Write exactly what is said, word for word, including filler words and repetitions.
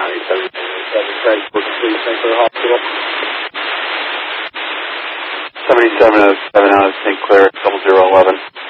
County, seventy-seven, transport to Saint Clair Hospital. seventy-seven oh seven out of Saint Clair, double zero eleven.